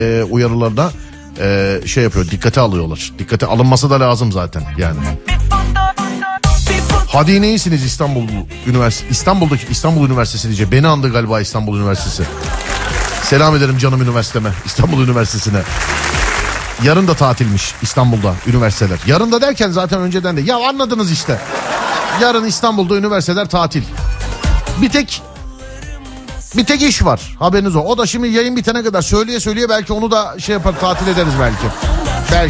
uyarılarına şey yapıyor, dikkate alıyorlar. Dikkate alınması da lazım zaten yani. Hadi yine iyisiniz İstanbul Üniversitesi diyecek. Beni andı galiba İstanbul Üniversitesi. Selam ederim canım üniversiteme, İstanbul Üniversitesi'ne. Yarın da tatilmiş İstanbul'da üniversiteler. Yarın da derken zaten önceden de. Ya anladınız işte. Yarın İstanbul'da üniversiteler tatil. Bir tek iş var, haberiniz o. O da şimdi yayın bitene kadar söyleye belki onu da şey yapar, tatil ederiz belki.